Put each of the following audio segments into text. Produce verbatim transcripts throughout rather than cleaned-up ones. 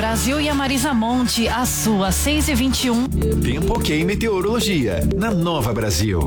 Brasil e a Marisa Monte, a sua seis e vinte e um. Tempo ok meteorologia, na Nova Brasil.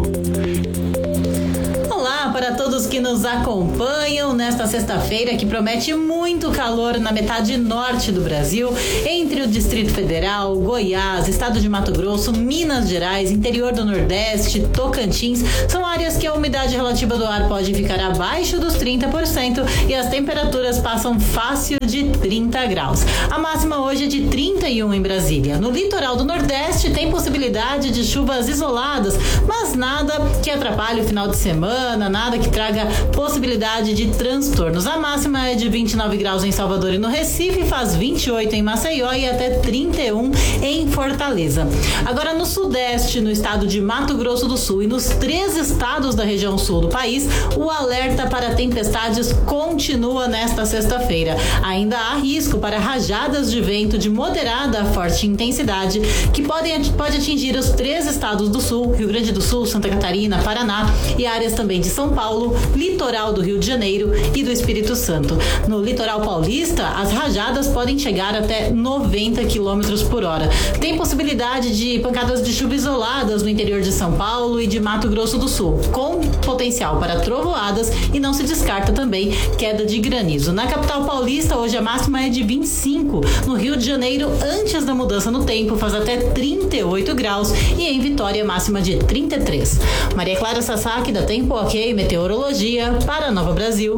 Olá para todos que nos acompanham nesta sexta-feira que promete muito calor na metade norte do Brasil, entre o Distrito Federal, Goiás, Estado de Mato Grosso, Minas Gerais, interior do Nordeste, Tocantins. São áreas que a umidade relativa do ar pode ficar abaixo dos trinta por cento e as temperaturas passam fácil de trinta graus. A máxima hoje é de trinta e um em Brasília. No litoral do Nordeste tem possibilidade de chuvas isoladas, mas nada que atrapalhe o final de semana, nada que traga possibilidade de transtornos. A máxima é de vinte e nove graus em Salvador e no Recife, faz vinte e oito em Maceió e até trinta e um em Fortaleza. Agora no Sudeste, no estado de Mato Grosso do Sul e nos três estados da região sul do país, o alerta para tempestades continua nesta sexta-feira. Ainda há risco para rajadas de vento de moderada a forte intensidade que podem, pode atingir os três estados do sul, Rio Grande do Sul, Santa Catarina, Paraná e áreas também de São Paulo, litoral do Rio de Janeiro e do Espírito Santo. No litoral paulista, as rajadas podem chegar até noventa quilômetros por hora. Tem possibilidade de pancadas de chuva isoladas no interior de São Paulo e de Mato Grosso do Sul, com potencial para trovoadas e não se descarta também queda de granizo. Na capital paulista, hoje a máxima é de vinte e cinco. No Rio de Janeiro, antes da mudança no tempo, faz até trinta e oito graus e em Vitória, máxima de trinta e três. Maria Clara Sasaki, da Tempo Ok Meteorologia, para Nova Brasil.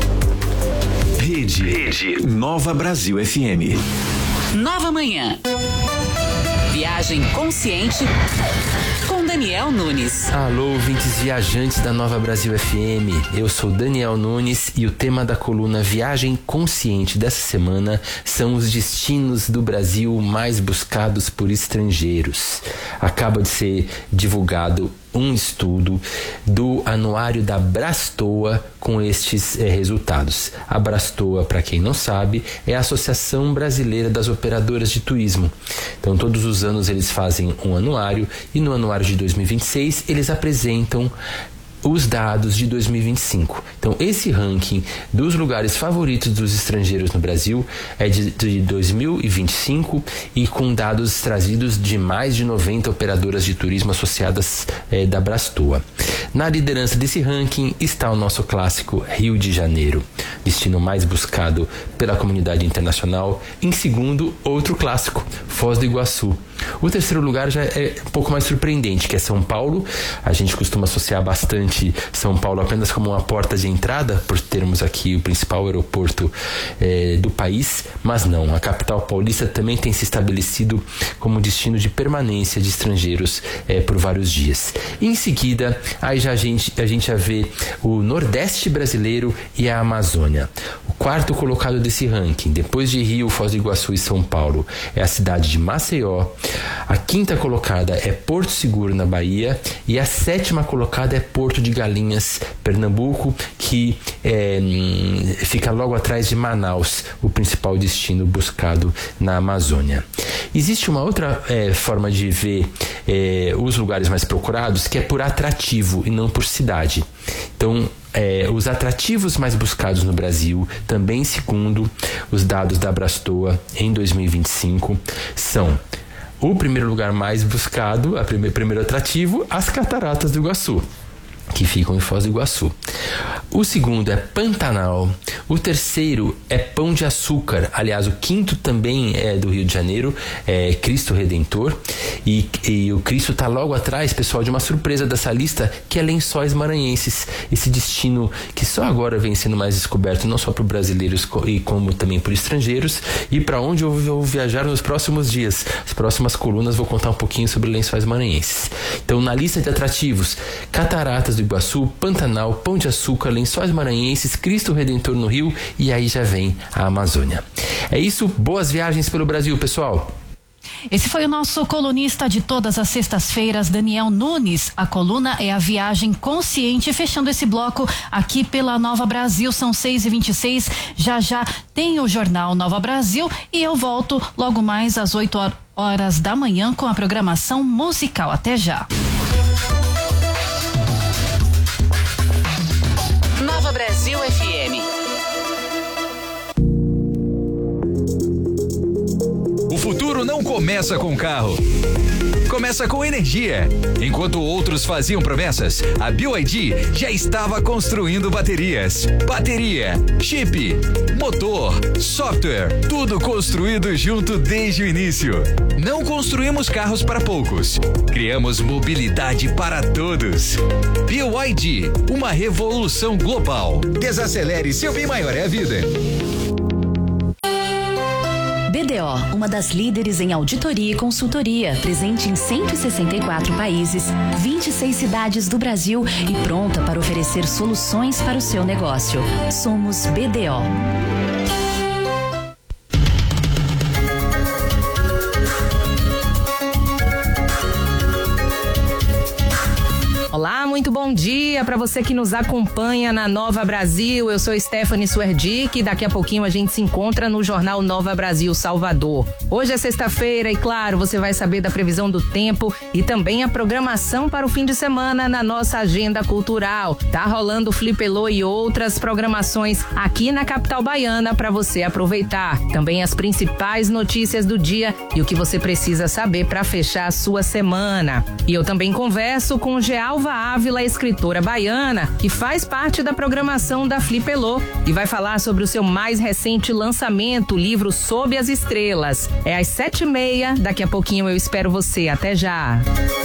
Rede, Rede Nova Brasil F M. Nova Manhã. Viagem consciente com Daniel Nunes. Alô, ouvintes viajantes da Nova Brasil F M. Eu sou Daniel Nunes e o tema da coluna Viagem Consciente dessa semana são os destinos do Brasil mais buscados por estrangeiros. Acaba de ser divulgado um estudo do anuário da Brastoa com estes eh, resultados. A Brastoa, para quem não sabe, é a Associação Brasileira das Operadoras de Turismo. Então, todos os anos eles fazem um anuário e no anuário de dois mil e vinte e seis eles apresentam os dados de dois mil e vinte e cinco. Então, esse ranking dos lugares favoritos dos estrangeiros no Brasil é de, de dois mil e vinte e cinco e com dados trazidos de mais de noventa operadoras de turismo associadas é, da Brastoa. Na liderança desse ranking está o nosso clássico Rio de Janeiro, destino mais buscado pela comunidade internacional. Em segundo, outro clássico, Foz do Iguaçu. O terceiro lugar já é um pouco mais surpreendente, que é São Paulo. A gente costuma associar bastante São Paulo apenas como uma porta de entrada, por termos aqui o principal aeroporto eh, do país, mas não, a capital paulista também tem se estabelecido como destino de permanência de estrangeiros eh, por vários dias. Em seguida, aí já a gente, a gente já vê o Nordeste brasileiro e a Amazônia. O quarto colocado desse ranking, depois de Rio, Foz do Iguaçu e São Paulo, é a cidade de Maceió. A quinta colocada é Porto Seguro, na Bahia, e a sétima colocada é Porto de Galinhas, Pernambuco, que é, fica logo atrás de Manaus, o principal destino buscado na Amazônia. Existe uma outra é, forma de ver é, os lugares mais procurados, que é por atrativo e não por cidade. Então, É, os atrativos mais buscados no Brasil, também segundo os dados da Brastoa em dois mil e vinte e cinco, são o primeiro lugar mais buscado, o primeiro, primeiro atrativo, as Cataratas do Iguaçu, que ficam em Foz do Iguaçu. O segundo é Pantanal. O terceiro é Pão de Açúcar. Aliás, o quinto também é do Rio de Janeiro, é Cristo Redentor. E, e o Cristo está logo atrás, pessoal, de uma surpresa dessa lista, que é Lençóis Maranhenses. Esse destino que só agora vem sendo mais descoberto, não só por brasileiros e como também por estrangeiros. E para onde eu vou viajar nos próximos dias? As próximas colunas vou contar um pouquinho sobre Lençóis Maranhenses. Então, na lista de atrativos, Cataratas do Iguaçu, Pantanal, Pão de Açúcar, Lençóis Maranhenses, Cristo Redentor no Rio, e aí já vem a Amazônia. É isso, boas viagens pelo Brasil, pessoal! Esse foi o nosso colunista de todas as sextas-feiras, Daniel Nunes. A coluna é a Viagem Consciente. Fechando esse bloco aqui pela Nova Brasil, são seis e vinte e seis. Já já tem o Jornal Nova Brasil e eu volto logo mais às oito horas da manhã com a programação musical. Até já. Nova Brasil F M. futuro não começa com carro. Começa com energia. Enquanto outros faziam promessas, a B Y D já estava construindo baterias. Bateria, chip, motor, software, tudo construído junto desde o início. Não construímos carros para poucos. Criamos mobilidade para todos. B Y D, uma revolução global. Desacelere, seu bem maior é a vida. B D O, uma das líderes em auditoria e consultoria, presente em cento e sessenta e quatro países, vinte e seis cidades do Brasil e pronta para oferecer soluções para o seu negócio. Somos B D O. Olá, muito bom dia para você que nos acompanha na Nova Brasil. Eu sou Stephanie Suerdick e daqui a pouquinho a gente se encontra no Jornal Nova Brasil Salvador. Hoje é sexta-feira e, claro, você vai saber da previsão do tempo e também a programação para o fim de semana na nossa agenda cultural. Tá rolando o Flipelô e outras programações aqui na capital baiana para você aproveitar. Também as principais notícias do dia e o que você precisa saber para fechar a sua semana. E eu também converso com Gealva Ávila, escritora baiana, que faz parte da programação da Flipelô e vai falar sobre o seu mais recente lançamento, o livro Sob as Estrelas. É às sete e meia, daqui a pouquinho eu espero você. Até já!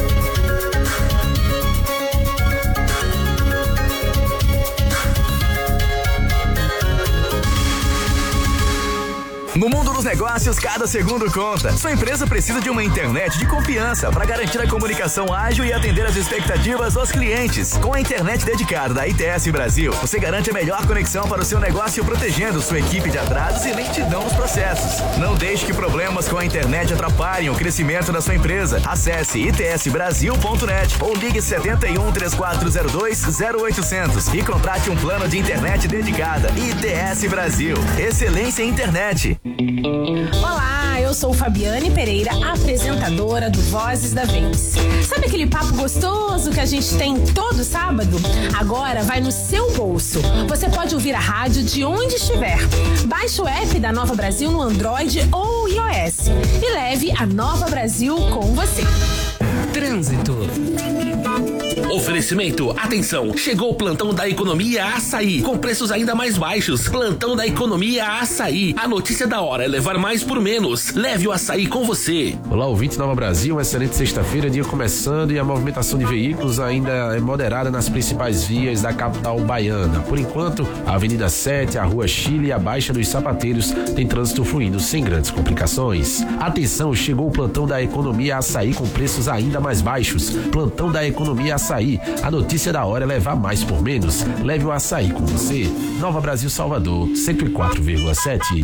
No mundo dos negócios, cada segundo conta. Sua empresa precisa de uma internet de confiança para garantir a comunicação ágil e atender as expectativas dos clientes. Com a internet dedicada da I T S Brasil, você garante a melhor conexão para o seu negócio, protegendo sua equipe de atrasos e lentidão nos processos. Não deixe que problemas com a internet atrapalhem o crescimento da sua empresa. Acesse i t s brasil ponto net ou ligue setenta e um, três quatro zero dois, zero oitocentos e contrate um plano de internet dedicada. I T S Brasil. Excelência em internet. Olá, eu sou Fabiane Pereira, apresentadora do Vozes da Vez. Sabe aquele papo gostoso que a gente tem todo sábado? Agora vai no seu bolso. Você pode ouvir a rádio de onde estiver. Baixe o app da Nova Brasil no Android ou iOS e leve a Nova Brasil com você. Trânsito. Oferecimento, atenção, chegou o plantão da economia Açaí, com preços ainda mais baixos. Plantão da economia Açaí, a notícia da hora é levar mais por menos. Leve o açaí com você. Olá, ouvinte Nova Brasil, uma excelente sexta-feira, dia começando e a movimentação de veículos ainda é moderada nas principais vias da capital baiana. Por enquanto, a Avenida sete, a Rua Chile e a Baixa dos Sapateiros tem trânsito fluindo sem grandes complicações. Atenção, chegou o plantão da economia Açaí com preços ainda mais baixos. Plantão da economia Açaí. A notícia da hora é levar mais por menos. Leve o açaí com você. Nova Brasil Salvador, cento e quatro vírgula sete.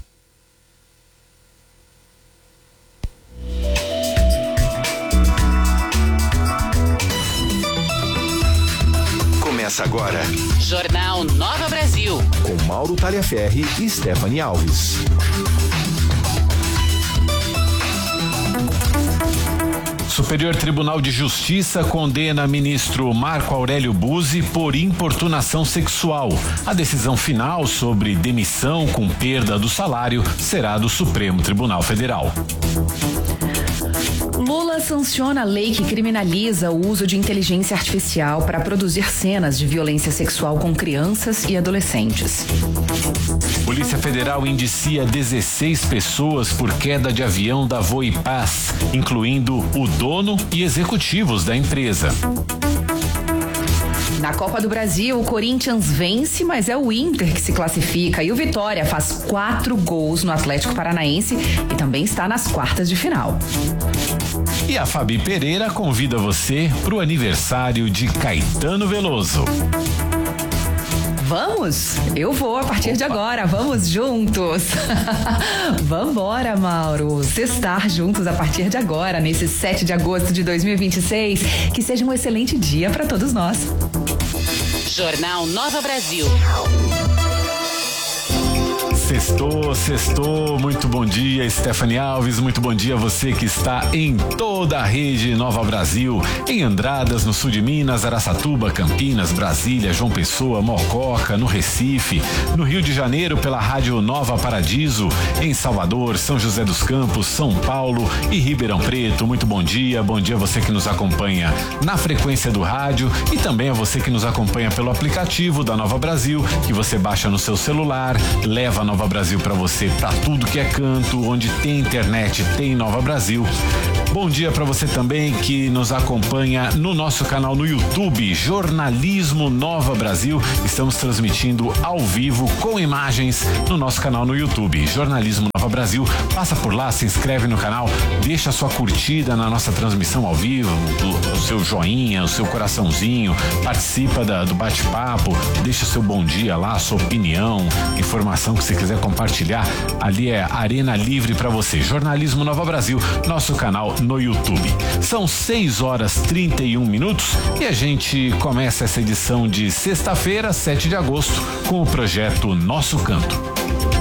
Começa agora. Jornal Nova Brasil. Com Mauro Talhaferri e Stephanie Alves. Superior Tribunal de Justiça condena ministro Marco Aurélio Buzzi por importunação sexual. A decisão final sobre demissão com perda do salário será do Supremo Tribunal Federal. Lula sanciona a lei que criminaliza o uso de inteligência artificial para produzir cenas de violência sexual com crianças e adolescentes. Polícia Federal indicia dezesseis pessoas por queda de avião da Voipaz, incluindo o dono e executivos da empresa. Na Copa do Brasil, o Corinthians vence, mas é o Inter que se classifica e o Vitória faz quatro gols no Atlético Paranaense e também está nas quartas de final. E a Fabi Pereira convida você para o aniversário de Caetano Veloso. Vamos? Eu vou a partir Opa. de agora, vamos juntos. Vambora, Mauro. Sextar juntos a partir de agora, nesse sete de agosto de dois mil e vinte e seis. Que seja um excelente dia para todos nós. Jornal Nova Brasil. Sextou, sextou, muito bom dia, Stephanie Alves, muito bom dia a você que está em toda a rede Nova Brasil, em Andradas, no sul de Minas, Araçatuba, Campinas, Brasília, João Pessoa, Mococa, no Recife, no Rio de Janeiro pela Rádio Nova Paradiso, em Salvador, São José dos Campos, São Paulo e Ribeirão Preto. Muito bom dia, bom dia a você que nos acompanha na frequência do rádio e também a você que nos acompanha pelo aplicativo da Nova Brasil, que você baixa no seu celular, leva a Nova Brasil para você, para tudo que é canto, onde tem internet, tem Nova Brasil. Bom dia para você também que nos acompanha no nosso canal no YouTube, Jornalismo Nova Brasil. Estamos transmitindo ao vivo com imagens no nosso canal no YouTube, Jornalismo Nova Brasil. Passa por lá, se inscreve no canal, deixa a sua curtida na nossa transmissão ao vivo, o, o seu joinha, o seu coraçãozinho, participa da, do bate-papo, deixa o seu bom dia lá, a sua opinião, informação que você quiser compartilhar. Ali é Arena Livre para você, Jornalismo Nova Brasil, nosso canal no YouTube. São seis horas e trinta e um minutos e a gente começa essa edição de sexta-feira, sete de agosto, com o projeto Nosso Canto.